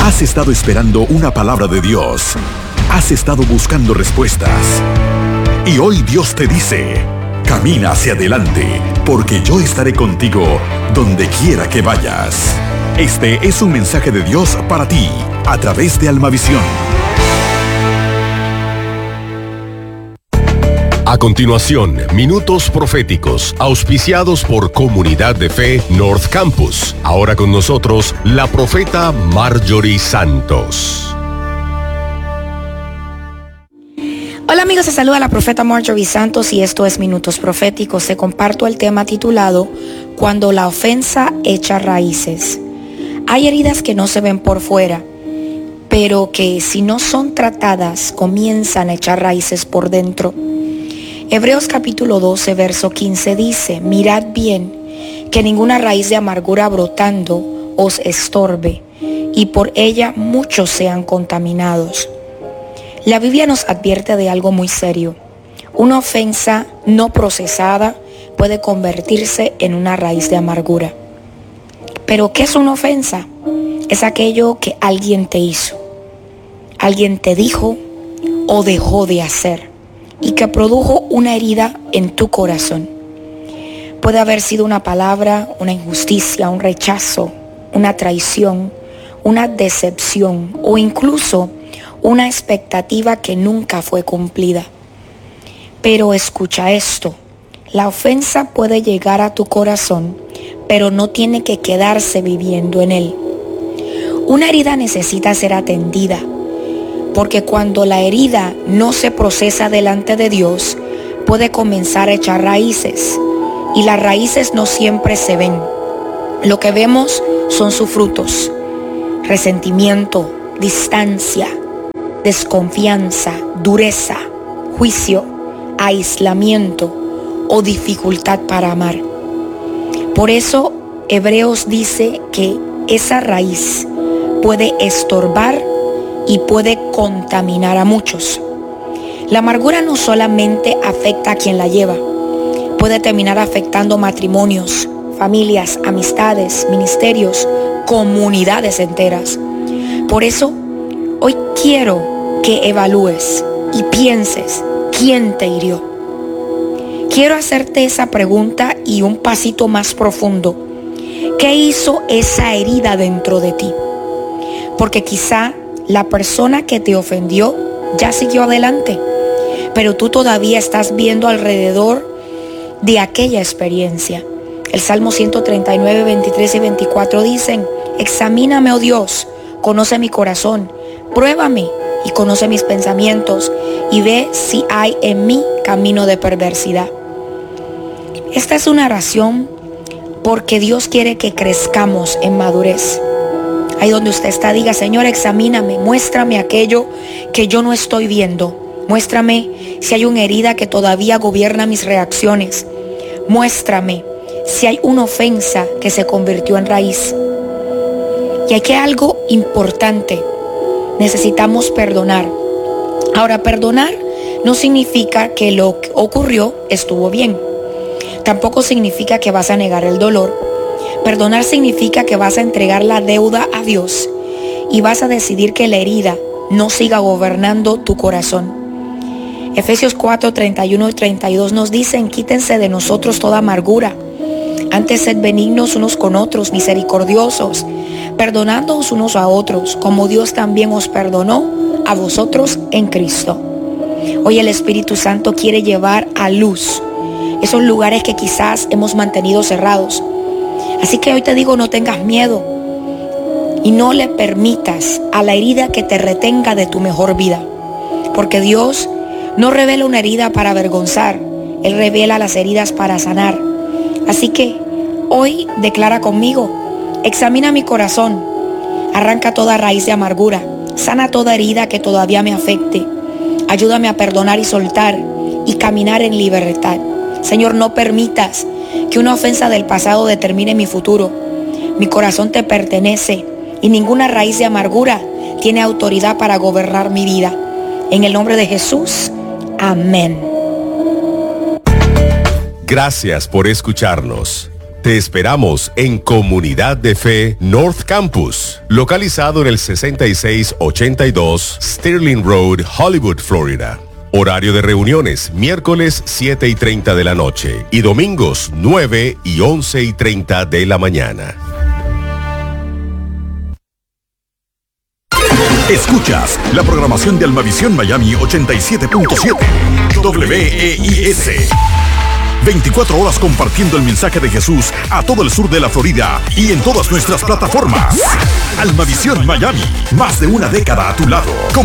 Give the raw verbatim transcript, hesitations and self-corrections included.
Has estado esperando una palabra de Dios. Has estado buscando respuestas. Y hoy Dios te dice: camina hacia adelante, porque yo estaré contigo donde quiera que vayas. Este es un mensaje de Dios para ti, a través de Almavisión. A continuación, minutos proféticos, auspiciados por Comunidad de Fe North Campus. Ahora con nosotros, la profeta Marjorie Santos. Hola amigos, se saluda la profeta Marjorie Santos y esto es Minutos Proféticos. Te comparto el tema titulado Cuando la ofensa echa raíces. Hay heridas que no se ven por fuera, pero que si no son tratadas comienzan a echar raíces por dentro. Hebreos capítulo doce, verso quince dice: mirad bien que ninguna raíz de amargura brotando os estorbe, y por ella muchos sean contaminados. La Biblia nos advierte de algo muy serio. Una ofensa no procesada puede convertirse en una raíz de amargura. ¿Pero qué es una ofensa? Es aquello que alguien te hizo, alguien te dijo o dejó de hacer, y que produjo una herida en tu corazón. Puede haber sido una palabra, una injusticia, un rechazo, una traición, una decepción o incluso una expectativa que nunca fue cumplida. Pero escucha esto, la ofensa puede llegar a tu corazón, pero no tiene que quedarse viviendo en él. Una herida necesita ser atendida, porque cuando la herida no se procesa delante de Dios, puede comenzar a echar raíces, y las raíces no siempre se ven. Lo que vemos son sus frutos: resentimiento, distancia, desconfianza, dureza, juicio, aislamiento o dificultad para amar. Por eso Hebreos dice que esa raíz puede estorbar y puede contaminar a muchos. La amargura no solamente afecta a quien la lleva, puede terminar afectando matrimonios, familias, amistades, ministerios, comunidades enteras. Por eso, hoy quiero que evalúes y pienses quién te hirió. Quiero hacerte esa pregunta y un pasito más profundo. ¿Qué hizo esa herida dentro de ti? Porque quizá la persona que te ofendió ya siguió adelante, pero tú todavía estás viendo alrededor de aquella experiencia. El Salmo ciento treinta y nueve, veintitrés y veinticuatro dicen: examíname, oh Dios, conoce mi corazón, pruébame y conoce mis pensamientos, y ve si hay en mí camino de perversidad. Esta es una oración porque Dios quiere que crezcamos en madurez. Ahí donde usted está, diga: Señor, examíname, muéstrame aquello que yo no estoy viendo. Muéstrame si hay una herida que todavía gobierna mis reacciones. Muéstrame si hay una ofensa que se convirtió en raíz. Y aquí hay algo importante: necesitamos perdonar. Ahora, perdonar no significa que lo que ocurrió estuvo bien. Tampoco significa que vas a negar el dolor. Perdonar significa que vas a entregar la deuda a Dios y vas a decidir que la herida no siga gobernando tu corazón. Efesios cuatro, treinta y uno y treinta y dos nos dicen: quítense de nosotros toda amargura. Antes sed benignos unos con otros, misericordiosos, perdonándoos unos a otros, como Dios también os perdonó a vosotros en Cristo. Hoy el Espíritu Santo quiere llevar a luz esos lugares que quizás hemos mantenido cerrados. Así que hoy te digo, no tengas miedo y no le permitas a la herida que te retenga de tu mejor vida. Porque Dios no revela una herida para avergonzar, Él revela las heridas para sanar. Así que hoy declara conmigo: examina mi corazón, arranca toda raíz de amargura, sana toda herida que todavía me afecte. Ayúdame a perdonar y soltar y caminar en libertad. Señor, no permitas que una ofensa del pasado determine mi futuro. Mi corazón te pertenece y ninguna raíz de amargura tiene autoridad para gobernar mi vida. En el nombre de Jesús, amén. Gracias por escucharnos. Te esperamos en Comunidad de Fe North Campus, localizado en el sesenta y seis ochenta y dos Sterling Road, Hollywood, Florida. Horario de reuniones, miércoles siete y treinta de la noche y domingos nueve y once y treinta de la mañana. Escuchas la programación de Almavisión Miami ochenta y siete punto siete W E I S. veinticuatro horas compartiendo el mensaje de Jesús a todo el sur de la Florida y en todas nuestras plataformas. Almavisión Miami, más de una década a tu lado, con